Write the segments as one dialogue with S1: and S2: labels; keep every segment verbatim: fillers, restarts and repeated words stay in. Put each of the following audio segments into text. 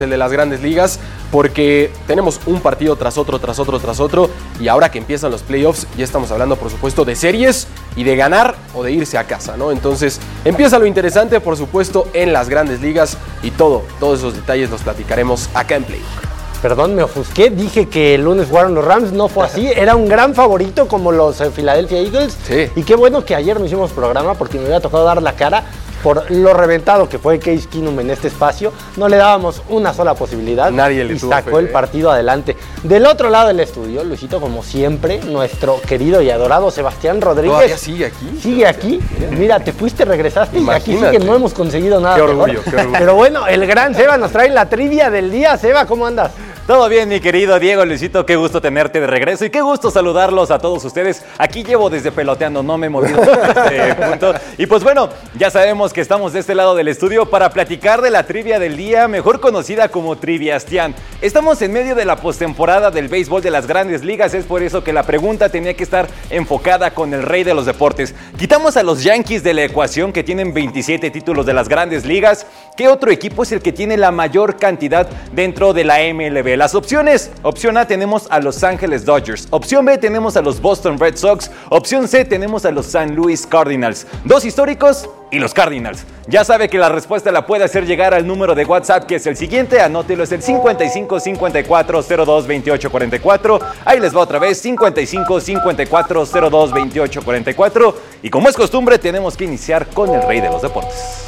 S1: el de las grandes ligas, porque tenemos un partido tras otro, tras otro, tras otro, y ahora que empiezan los playoffs, ya estamos hablando, por supuesto, de series y de ganar o de irse a casa, ¿no? Entonces, empieza lo interesante, por supuesto, en las grandes ligas, y todo, todos esos detalles los platicaremos acá en Playbook.
S2: Perdón, me ofusqué, dije que el lunes jugaron los Rams, no fue así, era un gran favorito como los eh, Philadelphia Eagles,
S1: sí.
S2: Y qué bueno que ayer no hicimos programa porque me hubiera tocado dar la cara por lo reventado que fue Case Keenum en este espacio. No le dábamos una sola posibilidad.
S1: Nadie le
S2: y
S1: tuvo
S2: sacó
S1: fe,
S2: el
S1: ¿eh?
S2: partido adelante. Del otro lado del estudio, Luisito, como siempre, nuestro querido y adorado Sebastián Rodríguez.
S1: ¿Todavía sigue aquí?
S2: Sigue aquí. Mira, te fuiste, regresaste.
S1: Imagínate.
S2: Y aquí sí que no hemos conseguido nada.
S1: Qué
S2: mejor.
S1: orgullo, qué orgullo.
S2: Pero bueno, el gran Seba nos trae la trivia del día. Seba, ¿cómo andas?
S3: Todo bien, mi querido Diego, Luisito, qué gusto tenerte de regreso y qué gusto saludarlos a todos ustedes. Aquí llevo desde peloteando, no me he movido de este punto. Y pues bueno, ya sabemos que estamos de este lado del estudio para platicar de la trivia del día, mejor conocida como Triviastian. Estamos en medio de la postemporada del béisbol de las grandes ligas, es por eso que la pregunta tenía que estar enfocada con el rey de los deportes. Quitamos a los Yankees de la ecuación, que tienen veintisiete títulos de las grandes ligas. ¿Qué otro equipo es el que tiene la mayor cantidad dentro de la M L B? Las opciones: opción A tenemos a Los Ángeles Dodgers, opción B tenemos a los Boston Red Sox, opción C tenemos a los San Luis Cardinals. Dos históricos y los Cardinals. Ya sabe que la respuesta la puede hacer llegar al número de WhatsApp, que es el siguiente, anótelo, es el cincuenta y cinco cincuenta y cuatro cero dos veintiocho cuarenta y cuatro. Ahí les va otra vez, cincuenta y cinco cincuenta y cuatro cero dos veintiocho cuarenta y cuatro. Y como es costumbre, tenemos que iniciar con el rey de los deportes.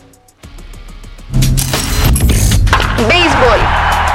S4: Béisbol.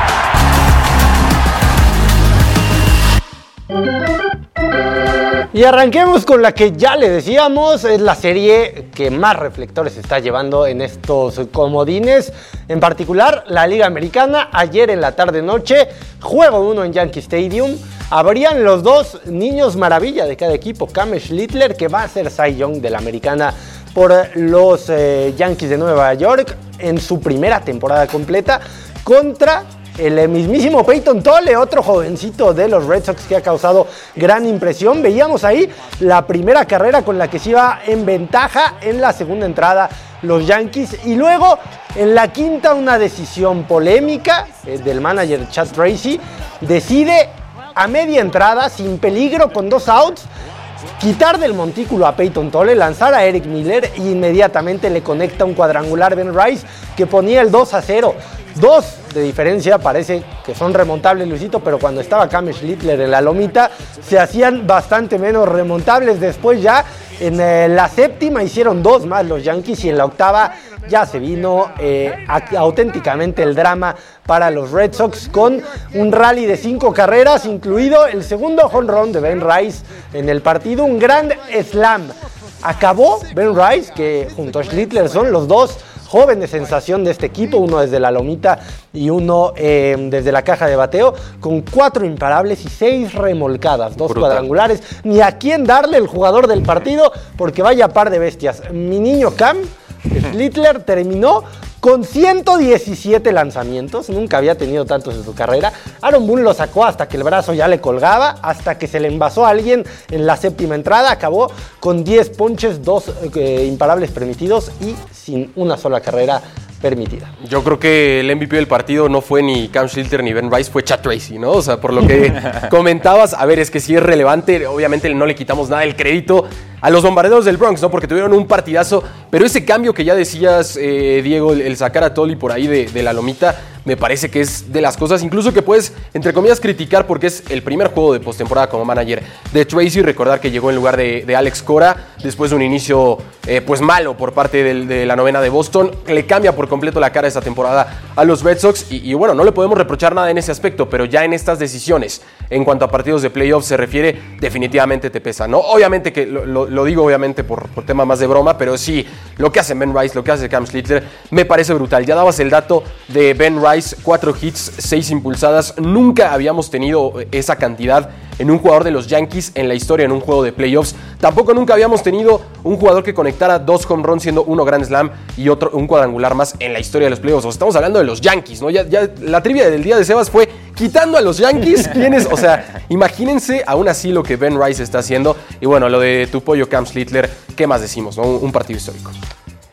S2: Y arranquemos con la que ya le decíamos, es la serie que más reflectores está llevando en estos comodines. En particular, la Liga Americana, ayer en la tarde-noche, juego uno en Yankee Stadium. Habrían los dos niños maravilla de cada equipo, Cam Schlittler, que va a ser Cy Young de la Americana por los eh, Yankees de Nueva York en su primera temporada completa, contra el mismísimo Peyton Tolle, otro jovencito de los Red Sox que ha causado gran impresión. Veíamos ahí la primera carrera con la que se iba en ventaja en la segunda entrada los Yankees, y luego en la quinta una decisión polémica eh, del manager Chad Tracy. Decide a media entrada, sin peligro, con dos outs, quitar del montículo a Peyton Tolle, lanzar a Eric Miller e inmediatamente le conecta un cuadrangular Ben Rice que ponía el dos a cero. Dos de diferencia, parece que son remontables, Luisito, pero cuando estaba Cam Schlittler en la lomita se hacían bastante menos remontables. Después ya en eh, la séptima hicieron dos más los Yankees, y en la octava ya se vino eh, a, auténticamente el drama para los Red Sox, con un rally de cinco carreras, incluido el segundo home run de Ben Rice en el partido, un gran slam. Acabó Ben Rice, que junto a Schlittler son los dos jóvenes sensación de este equipo, uno desde la lomita y uno eh, desde la caja de bateo, con cuatro imparables y seis remolcadas, dos Brutal. cuadrangulares. Ni a quién darle el jugador del partido, porque vaya par de bestias. Mi niño Cam Schlittler terminó con ciento diecisiete lanzamientos, nunca había tenido tantos en su carrera. Aaron Boone lo sacó hasta que el brazo ya le colgaba, hasta que se le envasó a alguien en la séptima entrada. Acabó con diez ponches, dos eh, imparables permitidos y sin una sola carrera permitida.
S1: Yo creo que el M V P del partido no fue ni Cam Schlittler ni Ben Rice, fue Chad Tracy, ¿no? O sea, por lo que comentabas, a ver, es que sí es relevante, obviamente no le quitamos nada del crédito a los bombarderos del Bronx, ¿no? Porque tuvieron un partidazo, pero ese cambio que ya decías, eh, Diego, el, el sacar a Tolle por ahí de, de la lomita, me parece que es de las cosas, incluso que puedes, entre comillas, criticar, porque es el primer juego de postemporada como manager de Tracy. Recordar que llegó en lugar de, de Alex Cora, después de un inicio eh, pues malo por parte del, de la novena de Boston. Le cambia por completo la cara esta temporada a los Red Sox, y, y bueno, no le podemos reprochar nada en ese aspecto, pero ya en estas decisiones, en cuanto a partidos de playoffs se refiere, definitivamente te pesa, ¿no? Obviamente que lo, lo, lo digo obviamente por, por tema más de broma, pero sí, lo que hace Ben Rice, lo que hace Cam Schlittler, me parece brutal. Ya dabas el dato de Ben Rice, cuatro hits, seis impulsadas. Nunca habíamos tenido esa cantidad en un jugador de los Yankees en la historia en un juego de playoffs. Tampoco nunca habíamos tenido un jugador que conectara dos home runs, siendo uno Grand Slam y otro un cuadrangular más en la historia de los playoffs. O sea, estamos hablando de los Yankees, ¿no? Ya, ya la trivia del día de Sebas fue quitando a los Yankees. ¿Quiénes? O sea, imagínense aún así lo que Ben Rice está haciendo. Y bueno, lo de tu pollo Cam Schlittler, ¿qué más decimos, no? Un, un partido histórico.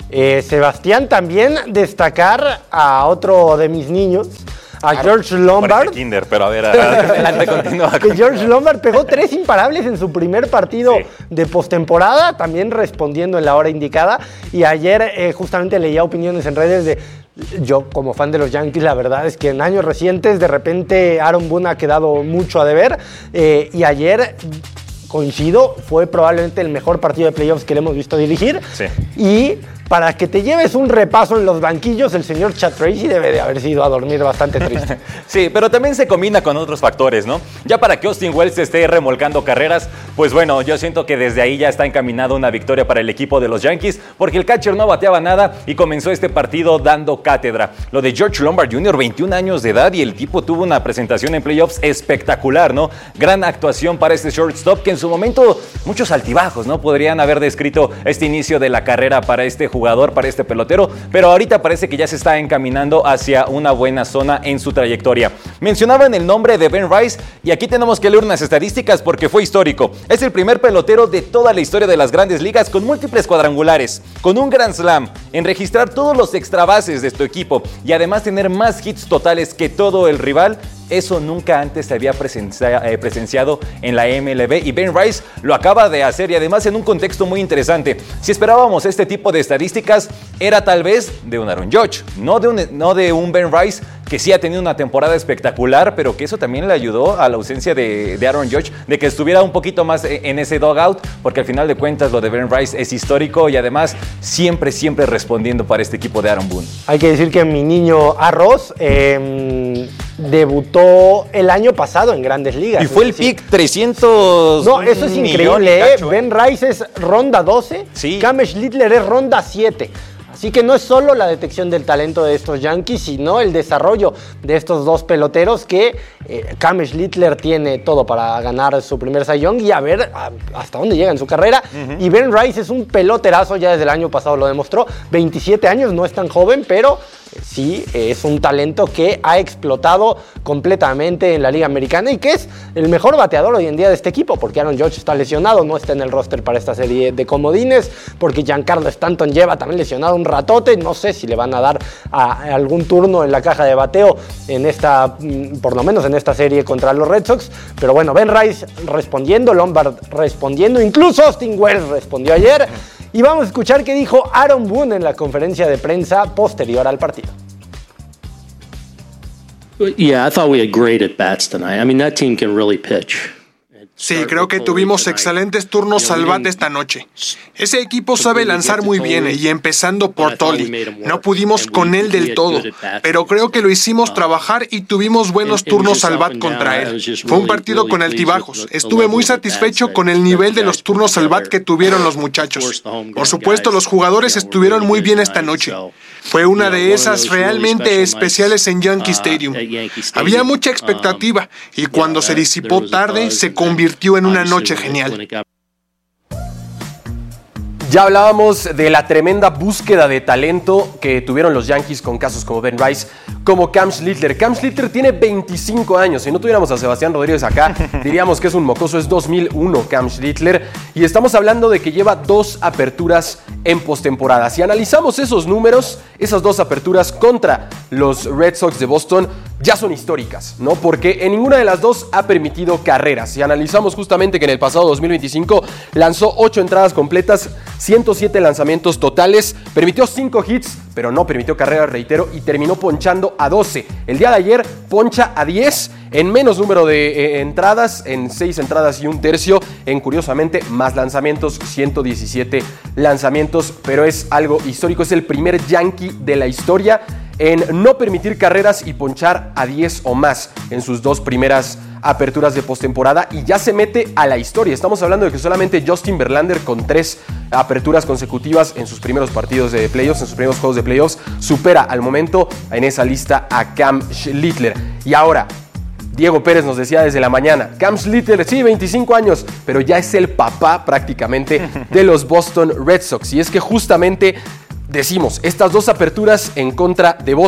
S2: Eh, Sebastián, también destacar a otro de mis niños, a George Lombard.
S3: Kinder, pero a ver, adelante, continúa.
S2: Que George Lombard pegó tres imparables en su primer partido sí. de postemporada, también respondiendo en la hora indicada. Y ayer eh, justamente leía opiniones en redes de... Yo, como fan de los Yankees, la verdad es que en años recientes, de repente, Aaron Boone ha quedado mucho a deber. Eh, y ayer... coincido, fue probablemente el mejor partido de playoffs que le hemos visto dirigir.
S3: Sí.
S2: Y para que te lleves un repaso en los banquillos, el señor Chad Tracy debe de haber ido a dormir bastante triste.
S3: Sí, pero también se combina con otros factores, ¿no? Ya para que Austin Wells esté remolcando carreras, pues bueno, yo siento que desde ahí ya está encaminada una victoria para el equipo de los Yankees, porque el catcher no bateaba nada y comenzó este partido dando cátedra. Lo de George Lombard junior, veintiún años de edad, y el tipo tuvo una presentación en playoffs espectacular, ¿no? Gran actuación para este shortstop, que en su momento muchos altibajos, ¿no? Podrían haber descrito este inicio de la carrera para este jugador. jugador, para este pelotero, pero ahorita parece que ya se está encaminando hacia una buena zona en su trayectoria. Mencionaban el nombre de Ben Rice y aquí tenemos que leer unas estadísticas porque fue histórico. Es el primer pelotero de toda la historia de las grandes ligas con múltiples cuadrangulares, con un Grand Slam, en registrar todos los extra bases de su equipo y además tener más hits totales que todo el rival. Eso nunca antes se había presencia, eh, presenciado en la M L B y Ben Rice lo acaba de hacer, y además en un contexto muy interesante. Si esperábamos este tipo de estadísticas, era tal vez de un Aaron Judge, no de un, no de un Ben Rice que sí ha tenido una temporada espectacular, pero que eso también le ayudó a la ausencia de, de Aaron Judge, de que estuviera un poquito más en ese dugout, porque al final de cuentas lo de Ben Rice es histórico y además siempre, siempre respondiendo para este equipo de Aaron Boone.
S2: Hay que decir que mi niño Arroz eh, debutó el año pasado en Grandes Ligas.
S3: Y fue el pick trescientos.
S2: No, eso es increíble, ¿eh? Ben Rice es ronda doce,
S3: sí.
S2: Cam Schlittler es ronda siete. Así que no es solo la detección del talento de estos Yankees, sino el desarrollo de estos dos peloteros que eh, Cam Schlittler tiene todo para ganar su primer Cy Young y a ver a, hasta dónde llega en su carrera. Uh-huh. Y Ben Rice es un peloterazo, ya desde el año pasado lo demostró. veintisiete años, no es tan joven, pero sí es un talento que ha explotado completamente en la Liga Americana y que es el mejor bateador hoy en día de este equipo, porque Aaron Judge está lesionado, no está en el roster para esta serie de comodines, porque Giancarlo Stanton lleva también lesionado un ratote. No sé si le van a dar a, a algún turno en la caja de bateo en esta, por lo menos en esta serie contra los Red Sox, pero bueno, Ben Rice respondiendo, Lombard respondiendo, incluso Austin Wells respondió ayer. Y vamos a escuchar qué dijo Aaron Boone en la conferencia de prensa posterior al partido.
S4: Yeah, I thought we had great at bats tonight. I mean, that team can really pitch.
S5: Sí, creo que tuvimos excelentes turnos al bat esta noche. Ese equipo sabe lanzar muy bien y empezando por Tolly. No pudimos con él del todo, pero creo que lo hicimos trabajar y tuvimos buenos turnos al bat contra él. Fue un partido con altibajos. Estuve muy satisfecho con el nivel de los turnos al bat que tuvieron los muchachos. Por supuesto, los jugadores estuvieron muy bien esta noche. Fue una de esas realmente especiales en Yankee Stadium. Había mucha expectativa y cuando se disipó tarde, se convirtió en una noche genial.
S1: Ya hablábamos de la tremenda búsqueda de talento que tuvieron los Yankees con casos como Ben Rice, como Cam Schlittler. Cam Schlittler tiene veinticinco años. Si no tuviéramos a Sebastián Rodríguez acá, diríamos que es un mocoso. Es dos mil uno Cam Schlittler. Y estamos hablando de que lleva dos aperturas en postemporada. Si analizamos esos números, esas dos aperturas contra los Red Sox de Boston ya son históricas, ¿no? Porque en ninguna de las dos ha permitido carreras. Si analizamos justamente que en el pasado dos mil veinticinco lanzó ocho entradas completas, ciento siete lanzamientos totales, permitió cinco hits, pero no permitió carreras, reitero, y terminó ponchando a doce. El día de ayer poncha a diez en menos número de eh, entradas, en seis entradas y un tercio, en curiosamente más lanzamientos, ciento diecisiete lanzamientos, pero es algo histórico. Es el primer Yankee de la historia en no permitir carreras y ponchar a diez o más en sus dos primeras aperturas de postemporada, y ya se mete a la historia. Estamos hablando de que solamente Justin Verlander, con tres aperturas consecutivas en sus primeros partidos de playoffs, en sus primeros juegos de playoffs, supera al momento en esa lista a Cam Schlittler. Y ahora, Diego Pérez nos decía desde la mañana, Cam Schlittler, sí, veinticinco años, pero ya es el papá prácticamente de los Boston Red Sox. Y es que justamente decimos, estas dos aperturas en contra de Boston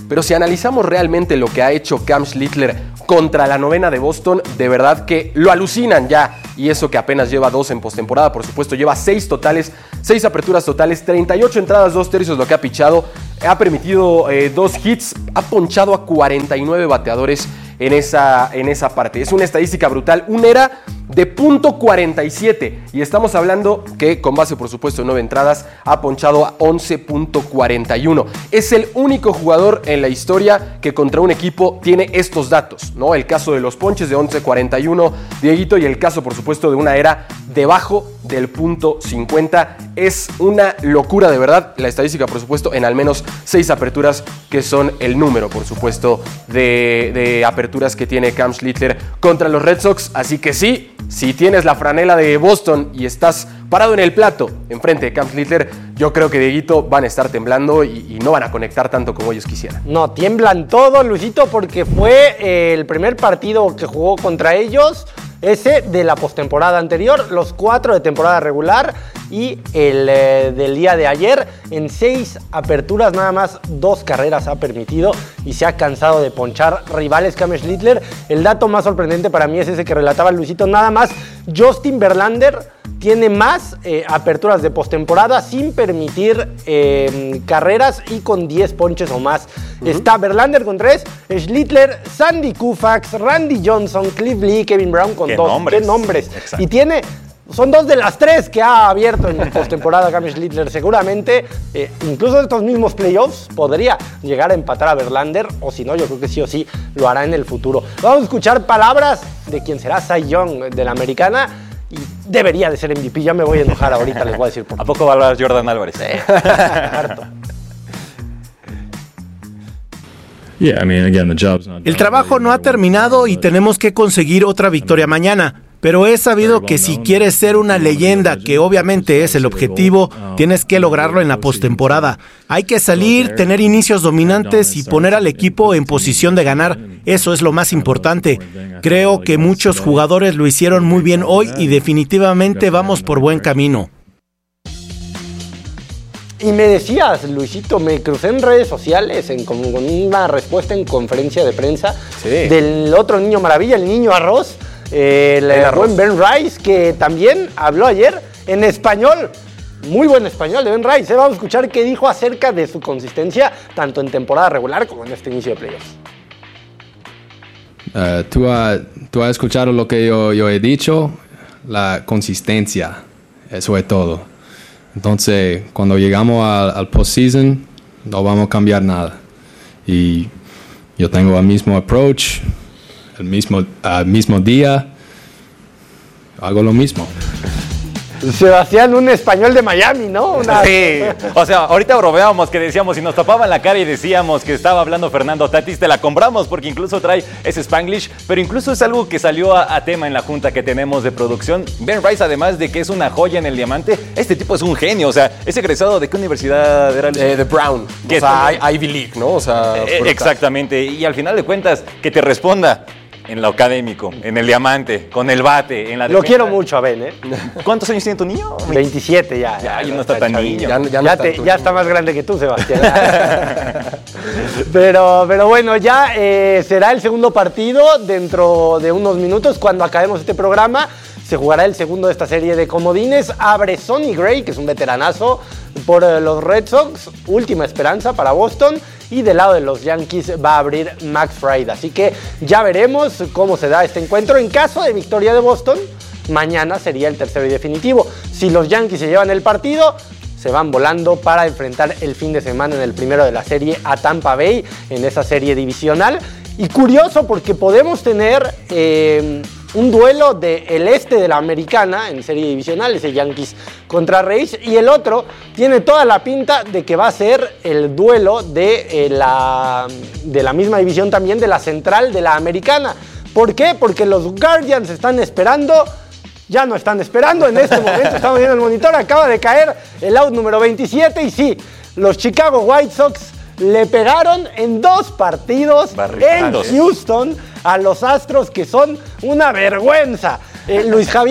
S1: pero si analizamos realmente lo que ha hecho Cam Schlittler contra la novena de Boston, de verdad que lo alucinan ya. Y eso que apenas lleva dos en postemporada, por supuesto, lleva seis totales, seis aperturas totales, treinta y ocho entradas, dos tercios lo que ha pichado, ha permitido eh, dos hits, ha ponchado a cuarenta y nueve bateadores en esa, en esa parte. Es una estadística brutal, un era de punto cuarenta y siete, y estamos hablando que con base por supuesto en nueve entradas ha ponchado a once punto cuarenta y uno. Es el único jugador en la historia que contra un equipo tiene estos datos, ¿no? El caso de los ponches de once cuarenta y uno, Dieguito, y el caso por supuesto de una era debajo del punto cincuenta. Es una locura de verdad la estadística, por supuesto, en al menos seis aperturas, que son el número, por supuesto, de, de aperturas que tiene Cam Schlittler contra los Red Sox. Así que sí, si tienes la franela de Boston y estás parado en el plato enfrente de Cam Schlittler, yo creo que, Dieguito, van a estar temblando y, y no van a conectar tanto como ellos quisieran.
S2: No, tiemblan todo, Luisito, porque fue eh, el primer partido que jugó contra ellos, ese de la postemporada anterior, los cuatro de temporada regular y el eh, del día de ayer. En seis aperturas nada más dos carreras ha permitido y se ha cansado de ponchar rivales Cam Schlittler. El dato más sorprendente para mí es ese que relataba Luisito, nada más Justin Verlander tiene más eh, aperturas de postemporada sin permitir eh, carreras y con diez ponches o más. Uh-huh. Está Verlander con tres, Schlittler, Sandy Koufax, Randy Johnson, Cliff Lee, Kevin Brown con
S3: ¿Qué
S2: dos.
S3: Nombres?
S2: ¿Qué nombres?
S3: Exacto.
S2: Y tiene... Son dos de las tres que ha abierto en postemporada Cam Schlittler. Seguramente, eh, incluso en estos mismos playoffs, podría llegar a empatar a Verlander, o si no, yo creo que sí o sí lo hará en el futuro. Vamos a escuchar palabras de quien será Cy Young de la americana, y debería de ser M V P. Ya me voy a enojar ahorita, les voy a decir por qué.
S3: ¿A poco va a hablar Jordan Álvarez?
S2: Sí, harto.
S6: El trabajo no ha terminado y tenemos que conseguir otra victoria mañana. Pero he sabido que si quieres ser una leyenda, que obviamente es el objetivo, tienes que lograrlo en la postemporada. Hay que salir, tener inicios dominantes y poner al equipo en posición de ganar. Eso es lo más importante. Creo que muchos jugadores lo hicieron muy bien hoy y definitivamente vamos por buen camino.
S2: Y me decías, Luisito, me crucé en redes sociales en, con, con una respuesta en conferencia de prensa sí. del otro niño maravilla, el niño arroz, el, el buen Ben Rice, que también habló ayer en español. Muy buen español de Ben Rice. ¿eh? Vamos a escuchar qué dijo acerca de su consistencia, tanto en temporada regular como en este inicio de playoffs.
S7: Uh, ¿tú, ha, ¿Tú has escuchado lo que yo, yo he dicho? La consistencia, eso es todo. Entonces, cuando llegamos al, al postseason, no vamos a cambiar nada. Y yo tengo el mismo approach, el mismo, uh, mismo día, hago lo mismo.
S2: Sebastián, un español de Miami, ¿no? Una...
S3: Sí, o sea, ahorita bromeábamos que decíamos, si nos tapaban la cara y decíamos que estaba hablando Fernando Tatis, te la compramos porque incluso trae ese Spanglish, pero incluso es algo que salió a, a tema en la junta que tenemos de producción. Ben Rice, además de que es una joya en el diamante, este tipo es un genio, o sea, es egresado ¿de qué universidad era?
S1: Eh, de Brown,
S3: que
S1: o sea, es, Ivy League, ¿no? O sea,
S3: eh, exactamente, y al final de cuentas, que te responda en lo académico, en el diamante, con el bate, en la defensa.
S2: Lo quiero mucho a Ben, ¿eh?
S3: ¿Cuántos años tiene tu niño?
S2: veintisiete ya.
S3: Ya, ya no está tan niño.
S2: Ya, ya, no
S1: ya,
S2: está,
S1: te,
S2: ya está más grande que tú, Sebastián. pero, pero bueno, ya eh, será el segundo partido dentro de unos minutos. Cuando acabemos este programa, se jugará el segundo de esta serie de comodines. Abre Sonny Gray, que es un veteranazo, por eh, los Red Sox. Última esperanza para Boston. Y del lado de los Yankees va a abrir Max Fried. Así que ya veremos cómo se da este encuentro. En caso de victoria de Boston, mañana sería el tercero y definitivo. Si los Yankees se llevan el partido, se van volando para enfrentar el fin de semana en el primero de la serie a Tampa Bay, en esa serie divisional. Y curioso porque podemos tener eh, un duelo del este de la americana en serie divisional, ese Yankees contra Rays, y el otro tiene toda la pinta de que va a ser el duelo de, eh, la, de la misma división también, de la central de la americana. ¿Por qué? Porque los Guardians están esperando, ya no están esperando, en este momento estamos viendo el monitor, acaba de caer el out número veintisiete y sí, los Chicago White Sox le pegaron en dos partidos
S3: Barricados.
S2: en Houston a los Astros, que son una vergüenza. Eh, Luis Javier,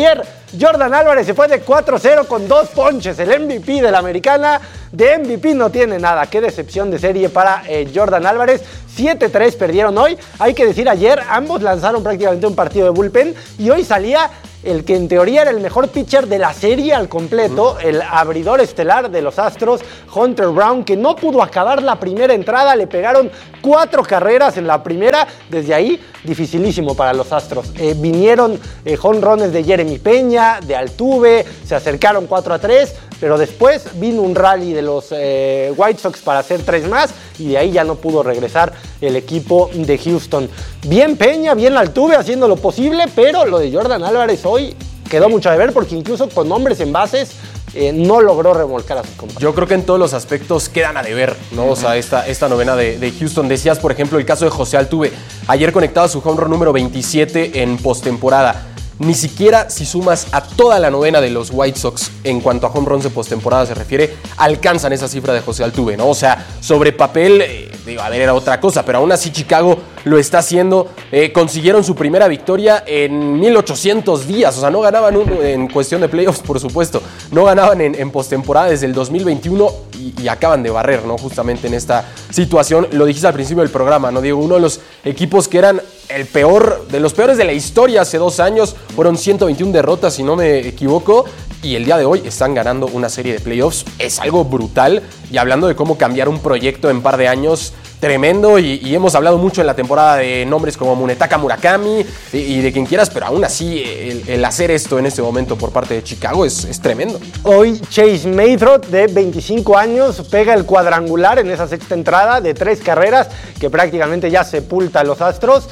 S2: Jordan Álvarez se fue de cuatro cero con dos ponches. El M V P de la americana, de M V P no tiene nada. Qué decepción de serie para eh, Jordan Álvarez. siete tres perdieron hoy. Hay que decir, ayer ambos lanzaron prácticamente un partido de bullpen y hoy salía el que en teoría era el mejor pitcher de la serie al completo, el abridor estelar de los Astros, Hunter Brown, que no pudo acabar la primera entrada, le pegaron cuatro carreras en la primera, desde ahí dificilísimo para los Astros. Eh, vinieron eh, jonrones de Jeremy Peña, de Altuve, se acercaron cuatro a tres, pero después vino un rally de los eh, White Sox para hacer tres más y de ahí ya no pudo regresar el equipo de Houston. Bien Peña, bien Altuve haciendo lo posible, pero lo de Jordan Álvarez hoy quedó mucho a deber porque incluso con hombres en bases eh, no logró remolcar a sus compañeros.
S1: Yo creo que en todos los aspectos quedan a deber, ¿no? Uh-huh. O sea, esta, esta novena de, de Houston. Decías, por ejemplo, el caso de José Altuve. Ayer conectado a su home run número veintisiete en postemporada. Ni siquiera si sumas a toda la novena de los White Sox en cuanto a home runs de postemporada se refiere, alcanzan esa cifra de José Altuve, ¿no? O sea, sobre papel, eh, digo, a ver, era otra cosa, pero aún así Chicago lo está haciendo. Eh, consiguieron su primera victoria en mil ochocientos días, o sea, no ganaban uno en cuestión de playoffs, por supuesto, no ganaban en, en postemporada desde el dos mil veintiuno y, y acaban de barrer, ¿no? Justamente en esta situación, lo dijiste al principio del programa, ¿no, Diego? Uno de los equipos que eran el peor, de los peores de la historia hace dos años, fueron ciento veintiuna derrotas, si no me equivoco, y el día de hoy están ganando una serie de playoffs. Es algo brutal, y hablando de cómo cambiar un proyecto en par de años, tremendo, y, y hemos hablado mucho en la temporada de nombres como Munetaka Murakami y, y de quien quieras, pero aún así el, el hacer esto en este momento por parte de Chicago es, es tremendo.
S2: Hoy Chase Maytrot, de veinticinco años, pega el cuadrangular en esa sexta entrada de tres carreras que prácticamente ya sepulta a los Astros.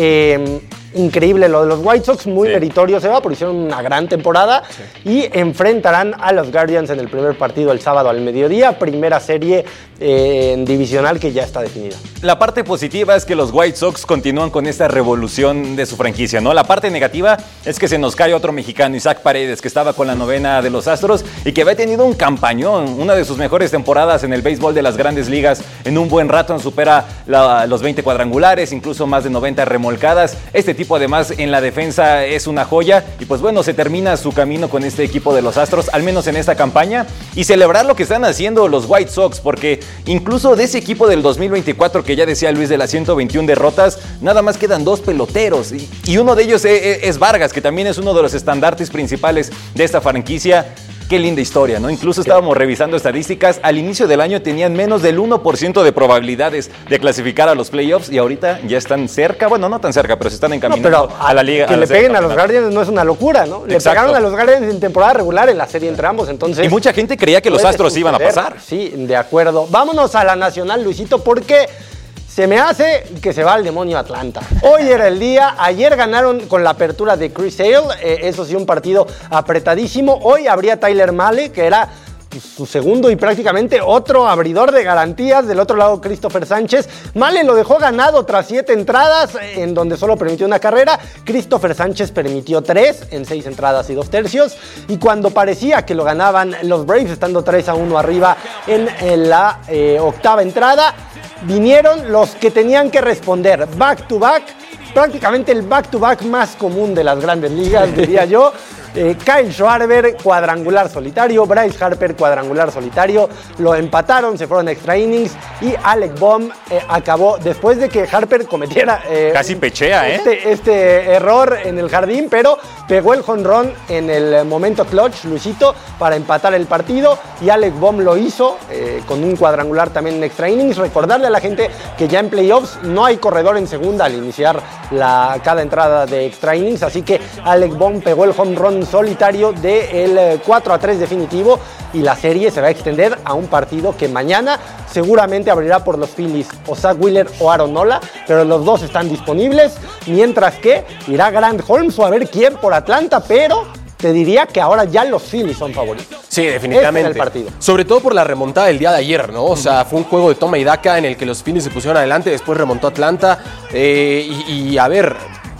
S2: Eh, Increíble lo de los White Sox, muy sí. meritorio se va, porque hicieron una gran temporada sí. y enfrentarán a los Guardians en el primer partido el sábado al mediodía, primera serie eh, divisional que ya está definida.
S3: La parte positiva es que los White Sox continúan con esta revolución de su franquicia, ¿no? La parte negativa es que se nos cae otro mexicano, Isaac Paredes, que estaba con la novena de los Astros y que había tenido un campañón, una de sus mejores temporadas en el béisbol de las grandes ligas, en un buen rato supera la, los veinte cuadrangulares, incluso más de noventa remolcadas. Este tipo además en la defensa es una joya y pues bueno, se termina su camino con este equipo de los Astros, al menos en esta campaña, y celebrar lo que están haciendo los White Sox, porque incluso de ese equipo del dos mil veinticuatro que ya decía Luis de las ciento veintiuna derrotas, nada más quedan dos peloteros y, y uno de ellos es, es Vargas, que también es uno de los estandartes principales de esta franquicia. Qué linda historia, ¿no? Incluso estábamos revisando estadísticas. Al inicio del año tenían menos del uno por ciento de probabilidades de clasificar a los playoffs y ahorita ya están cerca. Bueno, no tan cerca, pero se están encaminando no, pero a la liga.
S2: Que a le peguen a los Guardians no es una locura, ¿no? Le Exacto. pegaron a los Guardians en temporada regular en la serie entre ambos, entonces...
S3: Y mucha gente creía que los Astros iban a pasar.
S2: Sí, de acuerdo. Vámonos a la Nacional, Luisito, porque... se me hace que se va al demonio Atlanta. Hoy era el día, ayer ganaron con la apertura de Chris Sale, eh, eso sí, un partido apretadísimo. Hoy habría Tyler Mahle, que era pues, su segundo y prácticamente otro abridor de garantías. Del otro lado, Christopher Sánchez. Mahle lo dejó ganado tras siete entradas, en donde solo permitió una carrera. Christopher Sánchez permitió tres en seis entradas y dos tercios. Y cuando parecía que lo ganaban los Braves, estando tres a uno arriba en, en la eh, octava entrada, vinieron los que tenían que responder back to back, prácticamente el back to back más común de las grandes ligas, diría yo. Eh, Kyle Schwarber, cuadrangular solitario. Bryce Harper, cuadrangular solitario. Lo empataron, se fueron a extra innings. Y Alec Bohm eh, acabó después de que Harper cometiera... Eh,
S3: Casi pechea, ¿eh?
S2: Este, este error en el jardín, pero pegó el jonrón en el momento clutch, Luisito, para empatar el partido. Y Alec Bohm lo hizo eh, con un cuadrangular también en extra innings. Recordarle a la gente que ya en playoffs no hay corredor en segunda al iniciar la, cada entrada de extra innings. Así que Alec Bohm pegó el home run solitario del cuatro a tres definitivo y la serie se va a extender a un partido que mañana seguramente abrirá por los Phillies o Zach Wheeler o Aaron Nola, pero los dos están disponibles, mientras que irá Grant Holmes o a ver quién por Atlanta, pero te diría que ahora ya los Phillies son favoritos.
S1: Sí, definitivamente.
S2: Este es el partido.
S1: Sobre todo por la remontada del día de ayer, ¿no? O sea, fue un juego de toma y daca en el que los Phillies se pusieron adelante, después remontó Atlanta eh, y, y a ver...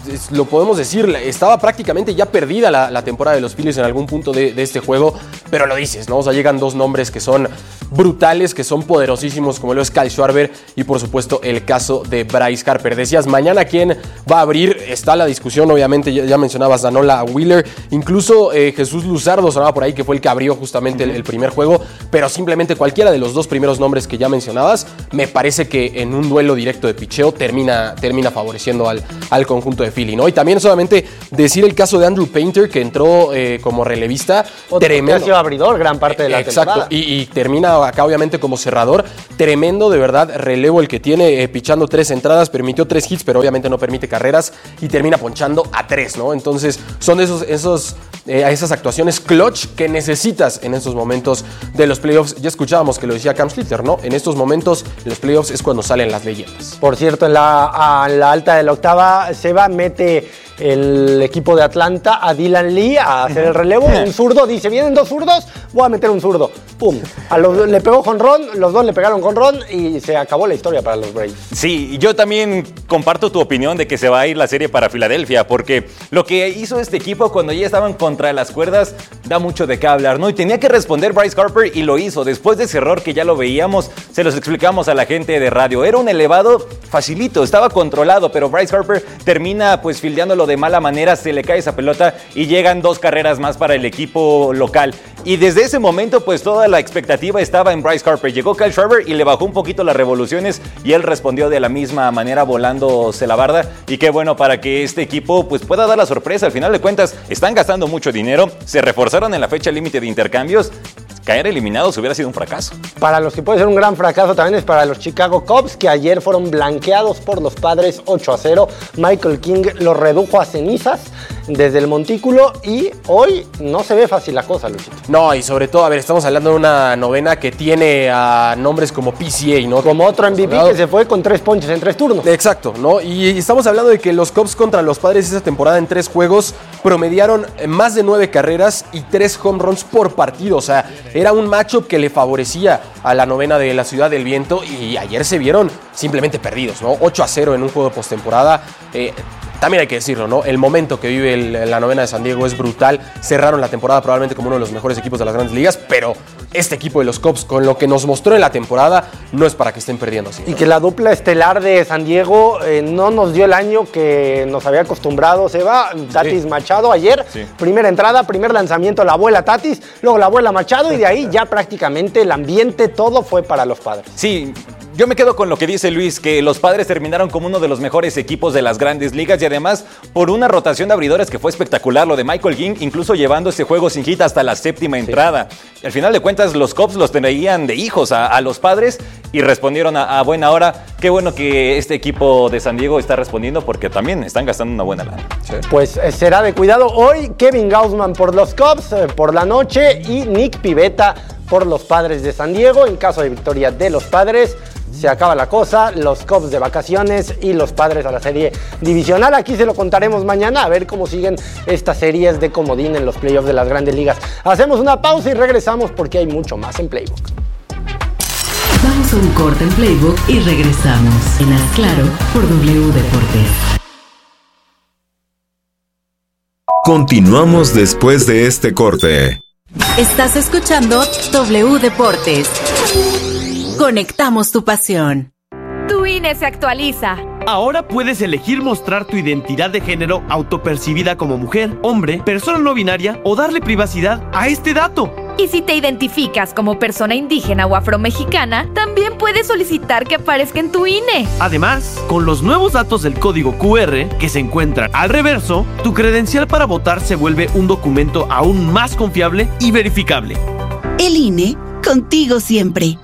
S1: es, lo podemos decir, estaba prácticamente ya perdida la, la temporada de los Phillies en algún punto de, de este juego, pero lo dices, ¿no? O sea, llegan dos nombres que son brutales, que son poderosísimos, como lo es Kyle Schwarber y por supuesto el caso de Bryce Harper. Decías, mañana quién va a abrir, está la discusión, obviamente, ya, ya mencionabas a Nola Wheeler, incluso eh, Jesús Luzardo sonaba por ahí, que fue el que abrió justamente el, el primer juego, pero simplemente cualquiera de los dos primeros nombres que ya mencionabas, me parece que en un duelo directo de picheo termina, termina favoreciendo al, al conjunto de Philly, ¿no? Y también solamente decir el caso de Andrew Painter, que entró eh, como relevista,
S2: Otro
S1: tremendo.
S2: Que ha sido abridor gran parte de la
S1: Exacto,
S2: temporada.
S1: y, y termina acá obviamente como cerrador, tremendo de verdad relevo el que tiene, eh, pichando tres entradas, permitió tres hits, pero obviamente no permite carreras y termina ponchando a tres, ¿no? Entonces son de esos, esos, eh, esas actuaciones clutch que necesitas en estos momentos de los playoffs. Ya escuchábamos que lo decía Cam Schlitter, ¿no? En estos momentos, en los playoffs es cuando salen las leyendas.
S2: Por cierto, en la, a la alta de la octava, Seba mete el equipo de Atlanta a Dylan Lee a hacer el relevo. Un zurdo, dice, vienen dos zurdos, voy a meter un zurdo. Pum. A los, le pegó jonrón, los dos le pegaron jonrón y se acabó la historia para los Braves.
S3: Sí, yo también comparto tu opinión de que se va a ir la serie para Filadelfia, porque lo que hizo este equipo cuando ya estaban contra las cuerdas da mucho de qué hablar, ¿no? Y tenía que responder Bryce Harper y lo hizo. Después de ese error que ya lo veíamos, se los explicamos a la gente de radio. Era un elevado facilito, estaba controlado, pero Bryce Harper termina pues fildeándolo de mala manera, se le cae esa pelota y llegan dos carreras más para el equipo local. Y desde ese momento pues toda la expectativa estaba en Bryce Harper. Llegó Kyle Schwarber y le bajó un poquito las revoluciones y él respondió de la misma manera volándose la barda. Y qué bueno para que este equipo pues pueda dar la sorpresa. Al final de cuentas están gastando mucho dinero, se reforzaron en la fecha límite de intercambios. Caer eliminados hubiera sido un fracaso.
S2: Para los que puede ser un gran fracaso también es para los Chicago Cubs, que ayer fueron blanqueados por los Padres ocho a cero. Michael King los redujo a cenizas desde el montículo y hoy no se ve fácil la cosa, Luisito.
S1: No, y sobre todo, a ver, estamos hablando de una novena que tiene a nombres como P C A, ¿no?
S2: Como otro M V P que se fue con tres ponches en tres turnos.
S1: Exacto, ¿no? Y estamos hablando de que los Cubs contra los Padres esa temporada en tres juegos promediaron más de nueve carreras y tres home runs por partido. O sea, era un matchup que le favorecía a la novena de la Ciudad del Viento y ayer se vieron simplemente perdidos, ¿no? ocho a cero en un juego de postemporada. Eh, También hay que decirlo, ¿no? El momento que vive el, la novena de San Diego es brutal. Cerraron la temporada probablemente como uno de los mejores equipos de las grandes ligas, pero este equipo de los Cubs, con lo que nos mostró en la temporada, no es para que estén perdiendo así.
S2: Y que la dupla estelar de San Diego eh, no nos dio el año que nos había acostumbrado, Seba. Tatis sí. Machado ayer, sí. Primera entrada, primer lanzamiento, la abuela Tatis, luego la abuela Machado y de ahí ya prácticamente el ambiente, todo fue para los Padres.
S3: Sí. Yo me quedo con lo que dice Luis, que los Padres terminaron como uno de los mejores equipos de las grandes ligas y además por una rotación de abridores que fue espectacular. Lo de Michael King, incluso llevando este juego sin hit hasta la séptima sí. entrada. Al final de cuentas, los Cubs los traían de hijos a, a los Padres y respondieron a, a buena hora. Qué bueno que este equipo de San Diego está respondiendo porque también están gastando una buena lana.
S2: Sí. Pues eh, será de cuidado. Hoy Kevin Gausman por los Cubs eh, por la noche y Nick Pivetta por los Padres de San Diego. En caso de victoria de los Padres, se acaba la cosa, los Cubs de vacaciones y los Padres a la serie divisional. Aquí se lo contaremos mañana a ver cómo siguen estas series de comodín en los playoffs de las grandes ligas. Hacemos una pausa y regresamos porque hay mucho más en Playbook.
S8: Vamos a un corte en Playbook y regresamos en Haz Claro por W Deportes.
S9: Continuamos después de este corte.
S8: Estás escuchando W Deportes. Conectamos tu pasión.
S10: Tu I N E se actualiza.
S11: Ahora puedes elegir mostrar tu identidad de género autopercibida como mujer, hombre, persona no binaria o darle privacidad a este dato.
S10: Y si te identificas como persona indígena o afromexicana, también puedes solicitar que aparezca en tu I N E.
S11: Además, con los nuevos datos del código Q R que se encuentran al reverso, tu credencial para votar se vuelve un documento aún más confiable y verificable.
S12: El I N E, contigo siempre.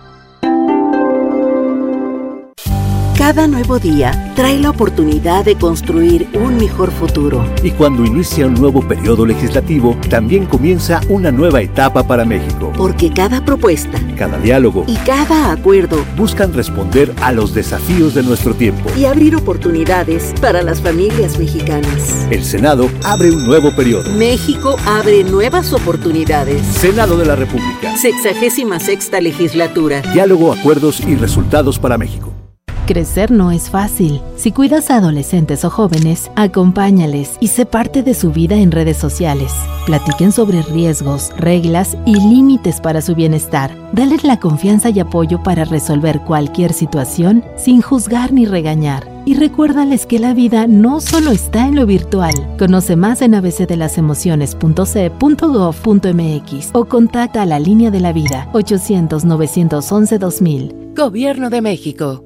S12: Cada nuevo día trae la oportunidad de construir un mejor futuro.
S13: Y cuando inicia un nuevo periodo legislativo, también comienza una nueva etapa para México.
S12: Porque cada propuesta,
S13: cada diálogo
S12: y cada acuerdo
S13: buscan responder a los desafíos de nuestro tiempo
S12: y abrir oportunidades para las familias mexicanas.
S13: El Senado abre un nuevo periodo.
S12: México abre nuevas oportunidades.
S13: Senado de la República.
S12: Sexagésima sexta legislatura.
S13: Diálogo, acuerdos y resultados para México.
S14: Crecer no es fácil. Si cuidas a adolescentes o jóvenes, acompáñales y sé parte de su vida en redes sociales. Platiquen sobre riesgos, reglas y límites para su bienestar. Dales la confianza y apoyo para resolver cualquier situación sin juzgar ni regañar. Y recuérdales que la vida no solo está en lo virtual. Conoce más en a b c de las emociones punto c punto gov punto m x o contacta a la Línea de la Vida ochocientos, novecientos once, dos mil. Gobierno de México.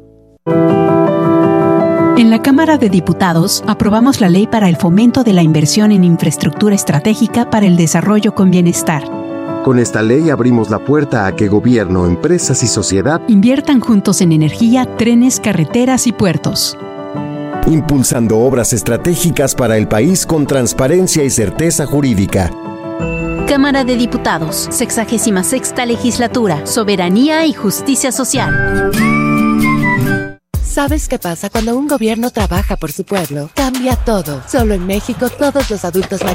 S15: En la Cámara de Diputados aprobamos la Ley para el Fomento de la Inversión en Infraestructura Estratégica para el Desarrollo con Bienestar.
S16: Con esta ley abrimos la puerta a que gobierno, empresas y sociedad
S15: inviertan juntos en energía, trenes, carreteras y puertos.
S16: Impulsando obras estratégicas para el país con transparencia y certeza jurídica.
S15: Cámara de Diputados, sexagésima sexta Legislatura, Soberanía y Justicia Social.
S17: ¿Sabes qué pasa cuando un gobierno trabaja por su pueblo? Cambia todo. Solo en México todos los adultos mayores